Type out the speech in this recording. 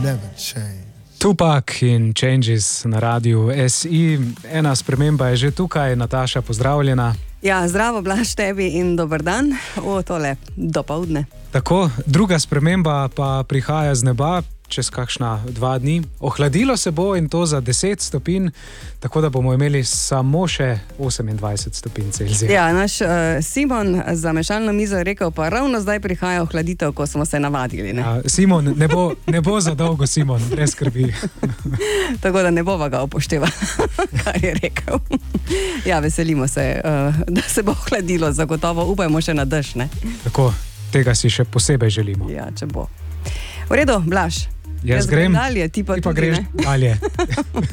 never change. Tupac in Changes na radiju SI. Ena sprememba je že tukaj. Nataša, pozdravljena. Ja, zdravo, Blaž, tebi in dober dan. Tole dopoldne. Tako, druga sprememba pa prihaja z neba čez kakšna 2 dni. Ohladilo se bo in to za 10 stopinj, tako da bomo imeli samo še 28 stopinj Celzija. Ja, naš Simon za mešalno mizo je rekel, pa ravno zdaj prihaja ohladitev, ko smo se navadili. Ne? Ja, Simon, ne bo za dolgo, Simon, ne skrbi. Tako da ne bova ga upoštevali, kar je rekel. Ja, veselimo se, da se bo ohladilo, zagotovo upajmo še na dež, ne? Tako, tega si še posebej želimo. Ja, če bo. V redu, Blaž. Jaz grem dalje, ti pa greš dalje.